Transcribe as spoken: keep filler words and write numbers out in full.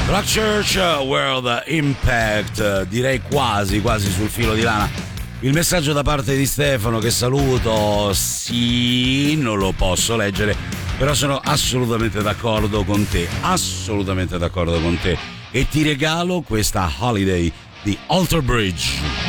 Rock Church World Impact, direi quasi, quasi sul filo di lana. Il messaggio da parte di Stefano, che saluto, sì, non lo posso leggere, però sono assolutamente d'accordo con te, assolutamente d'accordo con te. E ti regalo questa Holiday di Alter Bridge.